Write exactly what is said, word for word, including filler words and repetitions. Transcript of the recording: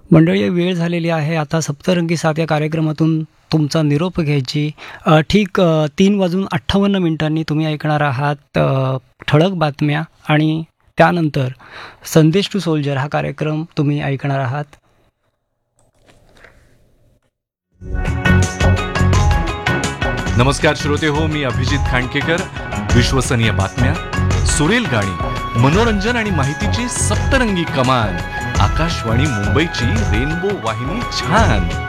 मंडळी, वेळ झालेली आहे आता सप्तरंगी सात या कार्यक्रमातून तुमचा निरोप घ्यायची. अ, ठीक अ, तीन वाजून अठ्ठावन्न मिनिटांनी तुम्ही ऐकणार आहात अ, ठळक बातम्या आणि त्यानंतर संदेश टू सोल्जर हा कार्यक्रम तुम्ही ऐकणार आहात. नमस्कार श्रोते हो, मी अभिजित खांडकेकर. विश्वसनीय बातम्या, सुरेल गाणी, मनोरंजन आणि माहितीची सप्तरंगी कमान. आकाशवाणी मुंबईची रेनबो वाहिनी छान.